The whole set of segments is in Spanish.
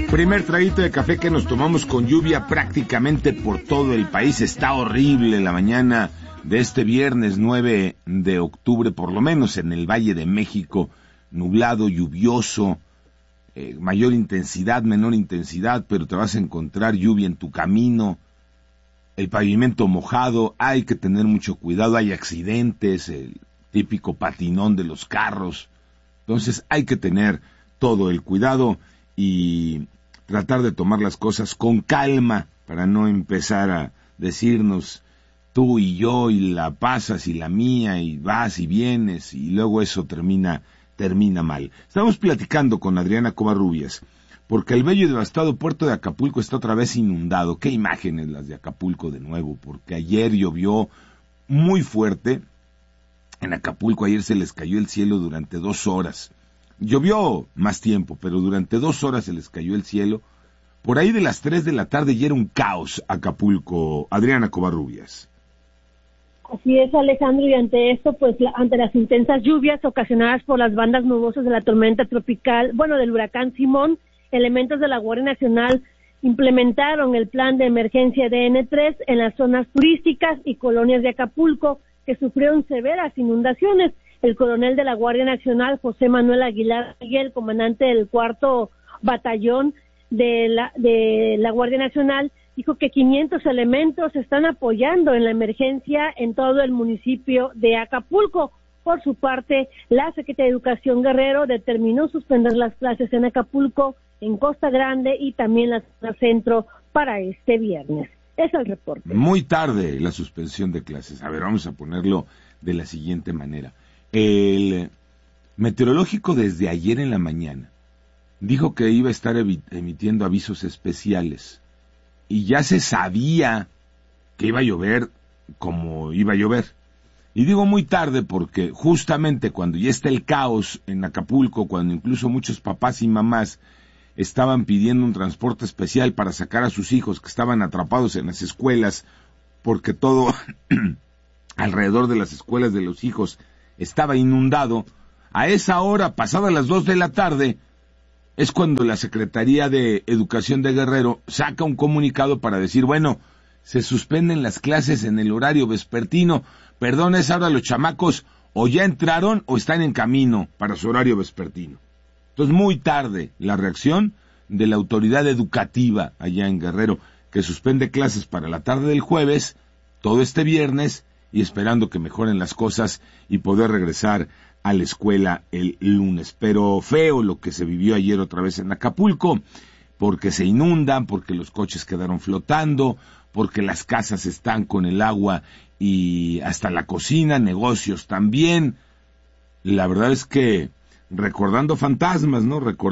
Primer traguito de café que nos tomamos con lluvia prácticamente por todo el país. Está horrible la mañana de este viernes 9 de octubre, por lo menos en el Valle de México, nublado, lluvioso, mayor intensidad, menor intensidad, pero te vas a encontrar lluvia en tu camino, el pavimento mojado, hay que tener mucho cuidado, hay accidentes, el típico patinón de los carros, entonces hay que tener todo el cuidado y tratar de tomar las cosas con calma para no empezar a decirnos tú y yo y la pasas y la mía y vas y vienes y luego eso termina mal. Estamos platicando con Adriana Covarrubias porque el bello y devastado puerto de Acapulco está otra vez inundado. Qué imágenes las de Acapulco de nuevo, porque ayer llovió muy fuerte. En Acapulco ayer se les cayó el cielo durante 2 horas. Llovió más tiempo, pero durante 2 horas se les cayó el cielo. Por ahí de las 3 de la tarde ya era un caos Acapulco. Adriana Covarrubias. Así es, Alejandro, y ante esto, ante las intensas lluvias ocasionadas por las bandas nubosas de la tormenta tropical, del huracán Simón, elementos de la Guardia Nacional implementaron el plan de emergencia DN3 en las zonas turísticas y colonias de Acapulco, que sufrieron severas inundaciones. El coronel de la Guardia Nacional, José Manuel Aguilar Miguel, comandante del 4º Batallón de la Guardia Nacional, dijo que 500 elementos están apoyando en la emergencia en todo el municipio de Acapulco. Por su parte, la Secretaría de Educación Guerrero determinó suspender las clases en Acapulco, en Costa Grande y también la zona centro para este viernes. Es el reporte. Muy tarde la suspensión de clases. A ver, vamos a ponerlo de la siguiente manera. El meteorológico desde ayer en la mañana dijo que iba a estar emitiendo avisos especiales y ya se sabía que iba a llover como iba a llover. Y digo muy tarde porque justamente cuando ya está el caos en Acapulco, cuando incluso muchos papás y mamás estaban pidiendo un transporte especial para sacar a sus hijos que estaban atrapados en las escuelas, porque todo alrededor de las escuelas de los hijos estaba inundado, a esa hora, pasadas las 2 de la tarde, es cuando la Secretaría de Educación de Guerrero saca un comunicado para decir, se suspenden las clases en el horario vespertino, perdón, es ahora los chamacos o ya entraron o están en camino para su horario vespertino. Entonces, muy tarde la reacción de la autoridad educativa allá en Guerrero, que suspende clases para la tarde del jueves, todo este viernes, y esperando que mejoren las cosas y poder regresar a la escuela el lunes. Pero feo lo que se vivió ayer otra vez en Acapulco, porque se inundan, porque los coches quedaron flotando, porque las casas están con el agua y hasta la cocina, negocios también. La verdad es que recordando fantasmas,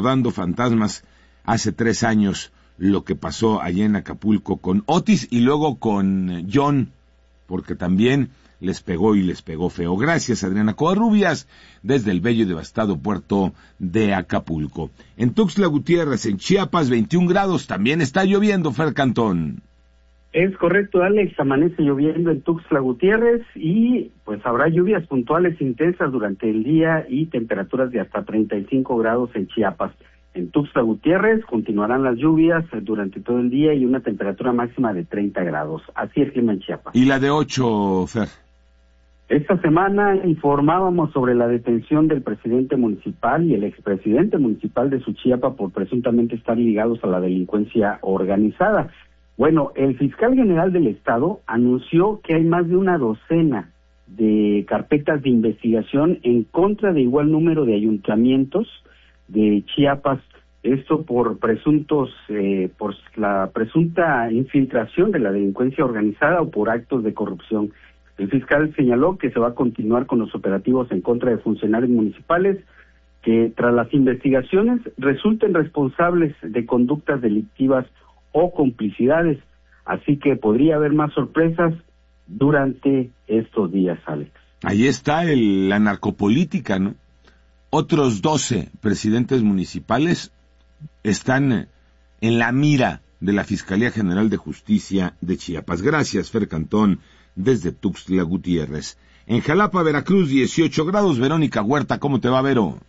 hace 3 años lo que pasó allá en Acapulco con Otis y luego con John, porque también les pegó y les pegó feo. Gracias, Adriana Covarrubias, desde el bello y devastado puerto de Acapulco. En Tuxtla Gutiérrez, en Chiapas, 21 grados, también está lloviendo, Fer Cantón. Es correcto, Alex, amanece lloviendo en Tuxtla Gutiérrez y habrá lluvias puntuales intensas durante el día y temperaturas de hasta 35 grados en Chiapas. En Tuxtla Gutiérrez continuarán las lluvias durante todo el día y una temperatura máxima de 30 grados. Así es el clima en Chiapas. ¿Y la de 8, Fer? Esta semana informábamos sobre la detención del presidente municipal y el expresidente municipal de Suchiapa por presuntamente estar ligados a la delincuencia organizada. El fiscal general del estado anunció que hay más de una docena de carpetas de investigación en contra de igual número de ayuntamientos de Chiapas, esto por por la presunta infiltración de la delincuencia organizada o por actos de corrupción. El fiscal señaló que se va a continuar con los operativos en contra de funcionarios municipales que tras las investigaciones resulten responsables de conductas delictivas o complicidades, así que podría haber más sorpresas durante estos días, Alex. Ahí está la narcopolítica, ¿no? Otros 12 presidentes municipales están en la mira de la Fiscalía General de Justicia de Chiapas. Gracias, Fer Cantón, desde Tuxtla Gutiérrez. En Jalapa, Veracruz, 18 grados. Verónica Huerta, ¿cómo te va, Vero?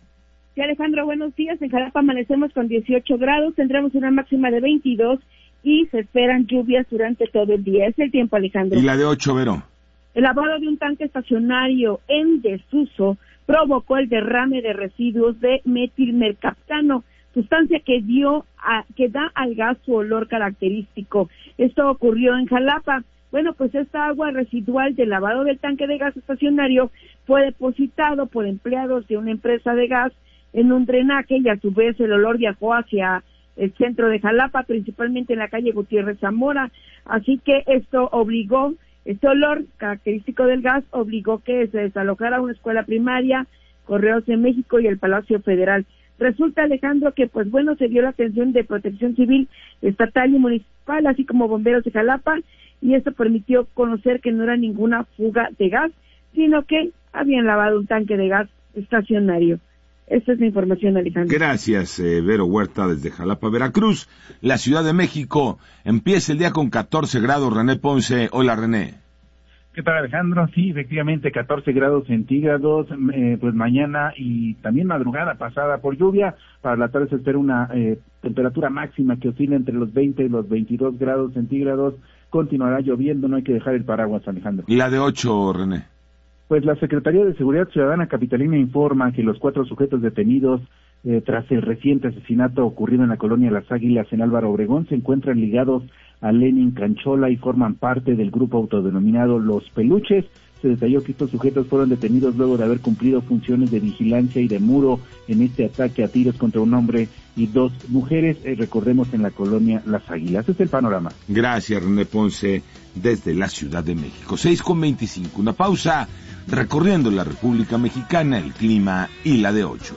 Sí, Alejandro, buenos días. En Jalapa amanecemos con 18 grados, tendremos una máxima de 22 y se esperan lluvias durante todo el día. Es el tiempo, Alejandro. ¿Y la de 8, Vero? El lavado de un tanque estacionario en desuso provocó el derrame de residuos de metilmercaptano, sustancia que da al gas su olor característico. Esto ocurrió en Jalapa. Bueno, pues esta agua residual del lavado del tanque de gas estacionario fue depositado por empleados de una empresa de gas en un drenaje y a su vez el olor viajó hacia el centro de Jalapa, principalmente en la calle Gutiérrez Zamora. Así que este olor característico del gas obligó que se desalojara una escuela primaria, Correos de México y el Palacio Federal. Resulta, Alejandro, que pues bueno, se dio la atención de Protección Civil estatal y municipal, así como bomberos de Jalapa, y esto permitió conocer que no era ninguna fuga de gas, sino que habían lavado un tanque de gas estacionario. Esta es la información, Alejandro. Gracias, Vero Huerta, desde Jalapa, Veracruz. La Ciudad de México empieza el día con 14 grados. René Ponce. Hola, René. ¿Qué tal, Alejandro? Sí, efectivamente, 14 grados centígrados, pues mañana y también madrugada pasada por lluvia. Para la tarde se espera una temperatura máxima que oscila entre los 20 y los 22 grados centígrados. Continuará lloviendo, no hay que dejar el paraguas, Alejandro. ¿Y la de 8, René? Pues la Secretaría de Seguridad Ciudadana capitalina informa que los 4 sujetos detenidos tras el reciente asesinato ocurrido en la colonia Las Águilas en Álvaro Obregón se encuentran ligados a Lenin Canchola y forman parte del grupo autodenominado Los Peluches. Se detalló que estos sujetos fueron detenidos luego de haber cumplido funciones de vigilancia y de muro en este ataque a tiros contra un hombre y 2 mujeres, recordemos, en la colonia Las Águilas. Este es el panorama. Gracias, René Ponce, desde la Ciudad de México. 6:25, una pausa, recorriendo la República Mexicana, el clima y la de 8.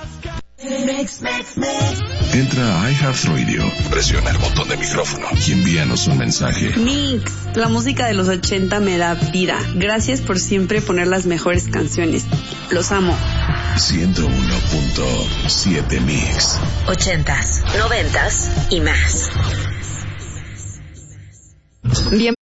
Entra a iHeartRadio, presiona el botón de micrófono y envíanos un mensaje. Mix, la música de los 80 me da vida. Gracias por siempre poner las mejores canciones. Los amo. 101.7 Mix. 80s, 90s y más. Bien.